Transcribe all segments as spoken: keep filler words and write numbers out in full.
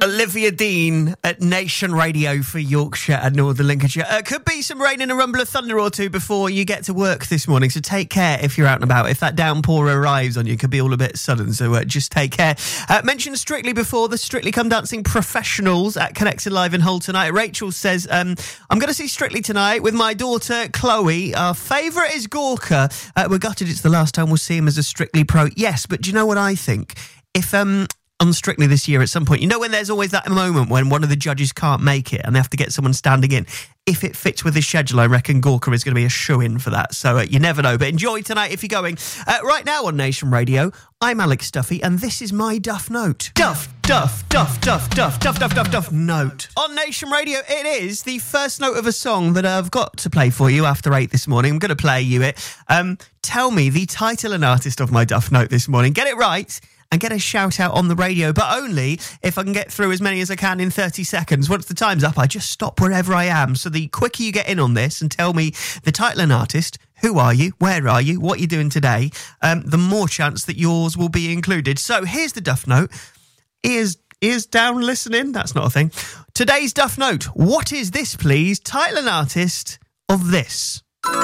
Olivia Dean at Nation Radio for Yorkshire and Northern Lincolnshire. Uh, could be some rain and a rumble of thunder or two before you get to work this morning, so take care if you're out and about. If that downpour arrives on you, it could be all a bit sudden, so uh, just take care. Uh, mentioned Strictly before, the Strictly Come Dancing professionals at Connected Live in Hull tonight. Rachel says, um, I'm going to see Strictly tonight with my daughter Chloe. Our favourite is Gorka. Uh, we're gutted it's the last time we'll see him as a Strictly pro. Yes, but do you know what I think? If... um. on Strictly this year at some point, you know when there's always that moment when one of the judges can't make it and they have to get someone standing in, if it fits with his schedule, I reckon Gorka is going to be a shoo-in for that, so uh, you never know, but enjoy tonight if you're going. Uh, right now on Nation Radio, I'm Alex Duffy and this is my Duff Note. Duff, Duff, Duff, Duff, Duff, Duff, Duff, Duff, Duff Note. On Nation Radio, it is the first note of a song that I've got to play for you after eight this morning. I'm going to play you it. Um, tell me the title and artist of my Duff Note this morning. Get it right and get a shout out on the radio, but only if I can get through as many as I can in thirty seconds. Once the time's up, I just stop wherever I am. So the quicker you get in on this and tell me the title and artist, who are you, where are you, what are you doing today, um, the more chance that yours will be included. So here's the Duff Note. Ears, ears down listening? That's not a thing. Today's Duff Note. What is this, please? Title and artist of this.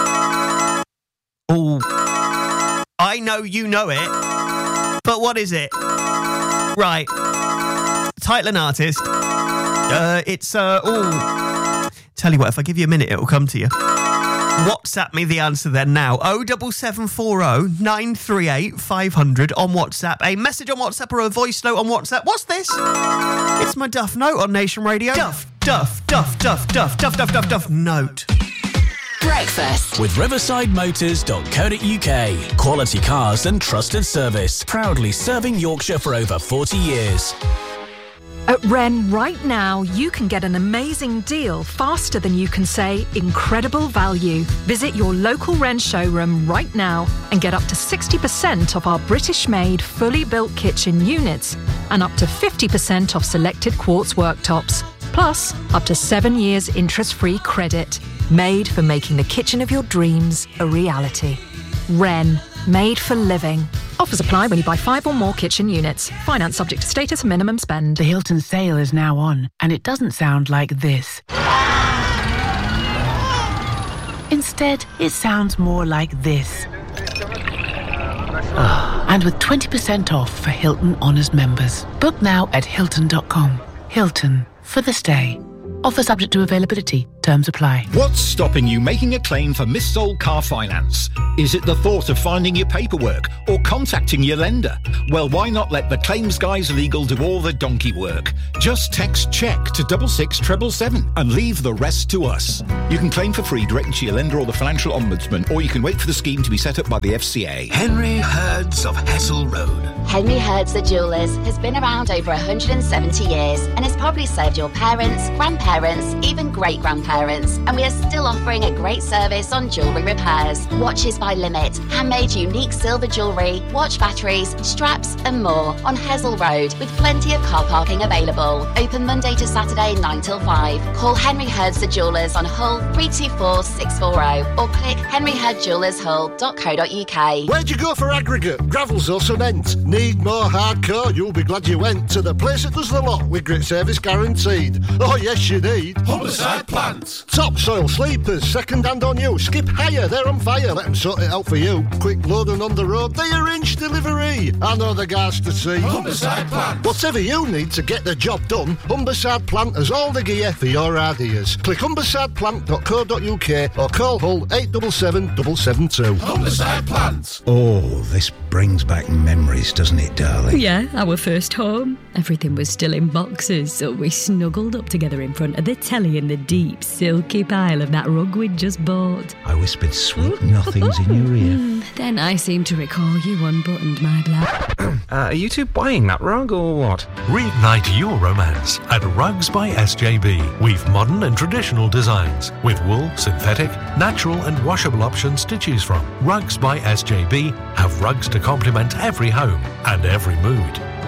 Oh, I know you know it. But what is it? Right. Title and artist. Uh, it's, uh, oh. Tell you what, if I give you a minute, it'll come to you. WhatsApp me the answer then now. oh seven seven four oh nine three eight five hundred on WhatsApp. A message on WhatsApp or a voice note on WhatsApp. What's this? It's my Duff Note on Nation Radio. Duff, Duff, Duff, Duff, Duff, Duff, Duff, Duff, Duff Note. Breakfast with riverside motors dot co dot uk. Quality cars and trusted service. Proudly serving Yorkshire for over forty years. At Wren, right now, you can get an amazing deal faster than you can say incredible value. Visit your local Wren showroom right now and get up to sixty percent off our British-made, fully built kitchen units and up to fifty percent off selected quartz worktops. Plus, up to seven years interest-free credit. Made for making the kitchen of your dreams a reality. Wren, made for living. Offers apply when you buy five or more kitchen units. Finance subject to status and minimum spend. The Hilton sale is now on, and it doesn't sound like this. Instead, it sounds more like this. Oh, and with twenty percent off for Hilton Honors members. Book now at hilton dot com. Hilton, for the stay. Offer subject to availability. Terms apply. What's stopping you making a claim for missold car finance? Is it the thought of finding your paperwork or contacting your lender? Well, why not let the Claims Guys Legal do all the donkey work? Just text check to double six treble seven and leave the rest to us. You can claim for free directly to your lender or the Financial Ombudsman, or you can wait for the scheme to be set up by the F C A. Henry Hurd's of Hessel Road. Henry Hurd's The Jewellers has been around over one hundred seventy years and has probably served your parents, grandparents, even great-grandparents. And we are still offering a great service on jewellery repairs. Watches by Limit, handmade unique silver jewellery, watch batteries, straps and more on Hessel Road with plenty of car parking available. Open Monday to Saturday nine till five. Call Henry Hurd's The Jewellers on Hull three two four six four zero or click henry hurd jewellers hull dot co dot uk. Where'd you go for aggregate, gravels or cement? Need more hardcore? You'll be glad you went to the place that does the lot with great service guaranteed. Oh yes you need Humberside Plant. Topsoil sleepers, second hand on you. Skip higher, they're on fire. Let them sort it out for you. Quick load and on the road, they arrange delivery. I know the guys to see. Humberside Plant. Whatever you need to get the job done, Humberside Plant has all the gear for your ideas. Click humberside plant dot co dot uk or call Hull eight seven seven seven seven two. Humberside Plant. Oh, this brings back memories, doesn't it, darling? Yeah, our first home. Everything was still in boxes, so we snuggled up together in front of the telly in the deep, silky pile of that rug we'd just bought. I whispered sweet nothings in your ear. Then I seem to recall you unbuttoned my black. uh, are you two buying that rug or what? Reignite your romance at Rugs by S J B. We've modern and traditional designs with wool, synthetic, natural and washable options to choose from. Rugs by S J B have rugs to complement every home and every mood.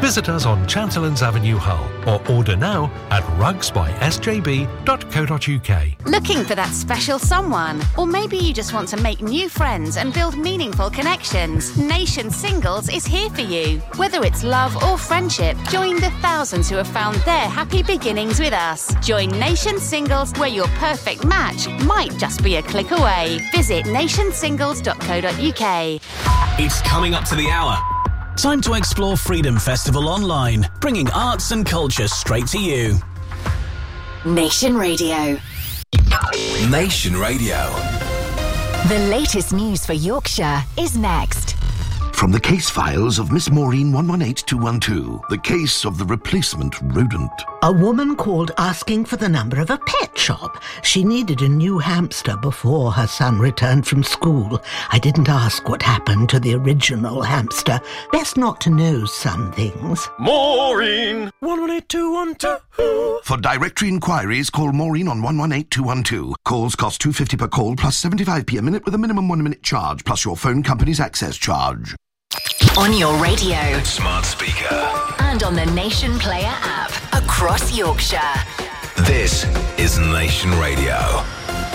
Visit us on Chanterlands Avenue, Hull, or order now at rugs by s j b dot co dot u k. Looking for that special someone? Or maybe you just want to make new friends and build meaningful connections? Nation Singles is here for you. Whether it's love or friendship, join the thousands who have found their happy beginnings with us. Join Nation Singles, where your perfect match might just be a click away. Visit nation singles dot co dot u k. It's coming up to the hour. Time to explore Freedom Festival online, bringing arts and culture straight to you. Nation Radio. Nation Radio. The latest news for Yorkshire is next. From the case files of Miss Maureen one one eight two one two, the case of the replacement rodent. A woman called asking for the number of a pet shop. She needed a new hamster before her son returned from school. I didn't ask what happened to the original hamster. Best not to know some things. Maureen one one eight two one two. For directory inquiries, call Maureen on one one eight two one two. Calls cost two pounds fifty per call plus seventy-five p a minute with a minimum one minute charge plus your phone company's access charge. On your radio, smart speaker, and on the Nation Player app across Yorkshire. This is Nation Radio.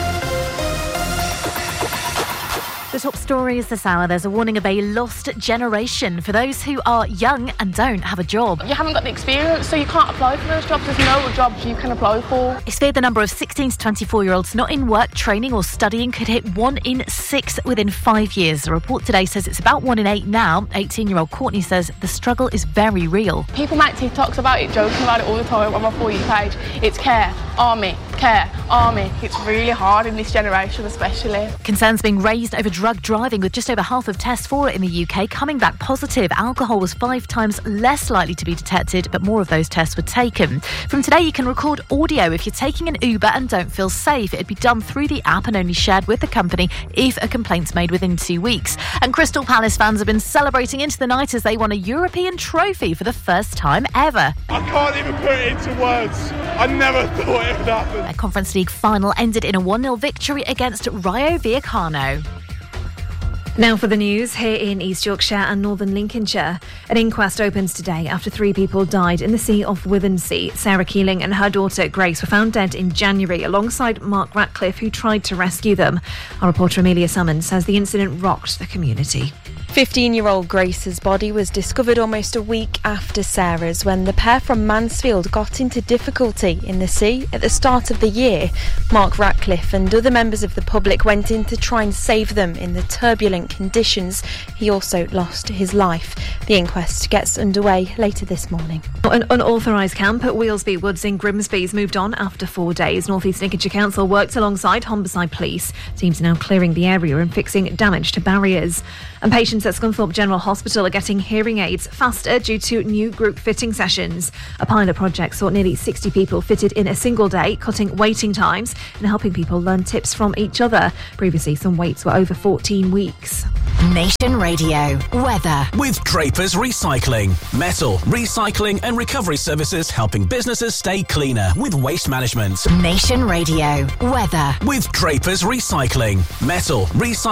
The top stories this hour. There's a warning of a lost generation for those who are young and don't have a job. You haven't got the experience, so you can't apply for those jobs. There's no jobs you can apply for. It's feared the number of sixteen to twenty-four-year-olds not in work, training or studying could hit one in six within five years. The report today says it's about one in eight now. eighteen-year-old Courtney says the struggle is very real. People make TikToks about it, joking about it all the time on my For You page. It's care, army, care, army. It's really hard in this generation especially. Concerns being raised over drug driving, with just over half of tests for it in the U K coming back positive. Alcohol was five times less likely to be detected, but more of those tests were taken. From today, you can record audio if you're taking an Uber and don't feel safe. It'd be done through the app and only shared with the company if a complaint's made within two weeks. And Crystal Palace fans have been celebrating into the night as they won a European trophy for the first time ever. I can't even put it into words. I never thought it would happen. A Conference League final ended in a one nil victory against Rayo Vallecano. Now for the news here in East Yorkshire and Northern Lincolnshire. An inquest opens today after three people died in the sea off Withensea. Sarah Keeling and her daughter Grace were found dead in January alongside Mark Ratcliffe, who tried to rescue them. Our reporter Amelia Summons says the incident rocked the community. fifteen-year-old Grace's body was discovered almost a week after Sarah's when the pair from Mansfield got into difficulty in the sea at the start of the year. Mark Ratcliffe and other members of the public went in to try and save them in the turbulent conditions. He also lost his life. The inquest gets underway later this morning. An unauthorised camp at Wheelsby Woods in Grimsby has moved on after four days. North East Lincolnshire Council worked alongside Homicide Police. Teams are now clearing the area and fixing damage to barriers. And patients at Scunthorpe General Hospital are getting hearing aids faster due to new group fitting sessions. A pilot project saw nearly sixty people fitted in a single day, cutting waiting times and helping people learn tips from each other. Previously, some waits were over fourteen weeks. Nation Radio weather with Drapers Recycling, metal recycling and recovery services, helping businesses stay cleaner with waste management. Nation Radio weather with Drapers Recycling, metal recycling